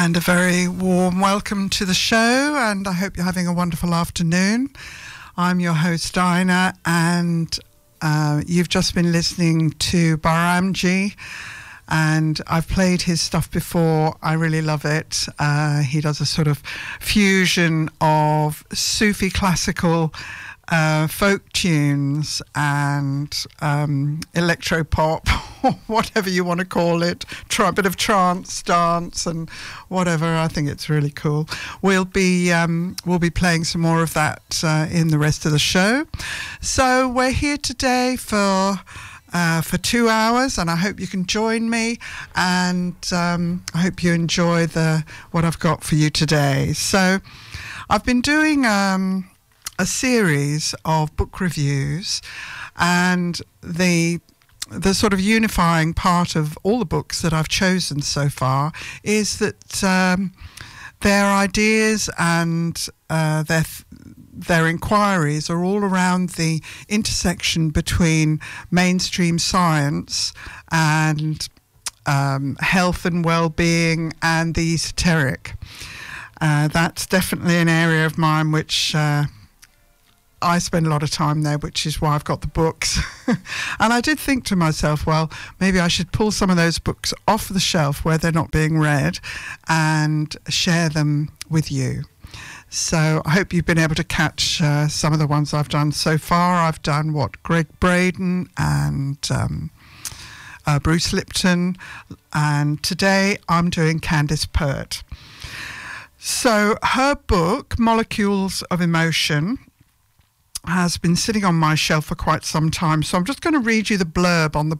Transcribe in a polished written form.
And a very warm welcome to the show, and I hope you're having a wonderful afternoon. I'm your host, Dinah, and you've just been listening to Baramji, and I've played his stuff before. I really love it. He does a sort of fusion of Sufi classical folk tunes and electro pop, or whatever you want to call it, a bit of trance, dance, and whatever. I think it's really cool. We'll be playing some more of that in the rest of the show. So we're here today for 2 hours, and I hope you can join me, and I hope you enjoy what I've got for you today. So I've been doing a series of book reviews, and the sort of unifying part of all the books that I've chosen so far is that their ideas and their inquiries are all around the intersection between mainstream science and health and well-being and the esoteric. That's definitely an area of mine which I spend a lot of time there, which is why I've got the books. And I did think to myself, well, maybe I should pull some of those books off the shelf where they're not being read and share them with you. So I hope you've been able to catch some of the ones I've done so far. I've done Greg Braden and Bruce Lipton, and today I'm doing Candice Pert. So her book, Molecules of Emotion, has been sitting on my shelf for quite some time. So I'm just going to read you the blurb on the